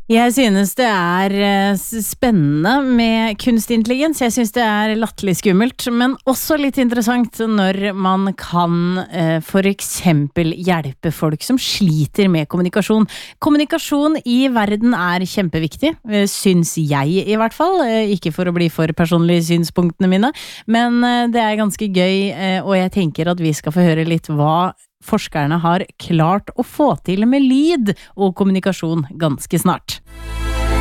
Jeg synes det spennende med kunstig intelligens. Jeg synes det latterlig skummelt, men også litt interessant når man kan for eksempel hjelpe folk som sliter med kommunikasjon. Kommunikasjon i verden kjempeviktig, synes jeg i hvert fall. Ikke for å bli for personlige synspunktene mine, men det ganske gøy, og jeg tenker at vi skal få høre litt hva forskerne har klart å få til med lyd og kommunikasjon ganske snart.